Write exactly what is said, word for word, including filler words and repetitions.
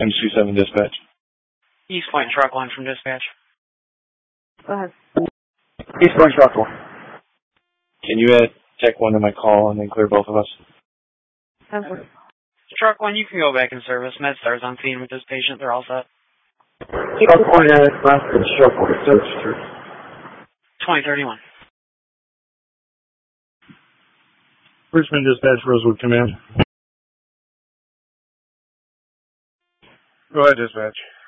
M C seven dispatch. East Point truck line from dispatch. Go ahead. East Point truck line. Can you add tech one to my call and then clear both of us? Over. Truck one, you can go back in service. MedStar's on scene with this patient. They're all set. Truck one, uh, last truck one, search through. twenty thirty-one. Richmond dispatch, Rosewood command. Go ahead, dispatch.